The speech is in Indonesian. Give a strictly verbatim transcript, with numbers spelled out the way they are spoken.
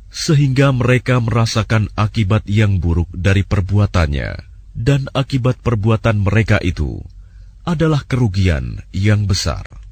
sehingga mereka merasakan akibat yang buruk dari perbuatannya, dan akibat perbuatan mereka itu adalah kerugian yang besar.